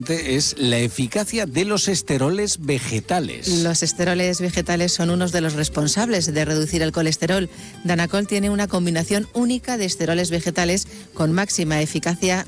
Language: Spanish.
es la eficacia de los esteroles vegetales. Los esteroles vegetales son unos de los responsables de reducir el colesterol. Danacol tiene una combinación única de esteroles vegetales con máxima eficacia